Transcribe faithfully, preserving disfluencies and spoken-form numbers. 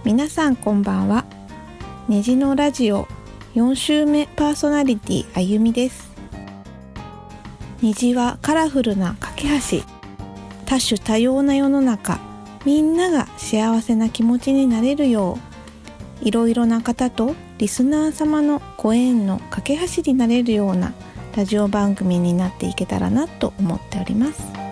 皆さんこんばんは。虹のラジオよん週目パーソナリティあゆみです。虹はカラフルな架け橋。多種多様な世の中、みんなが幸せな気持ちになれるよう、いろいろな方とリスナー様のご縁の架け橋になれるようなラジオ番組になっていけたらなと思っております。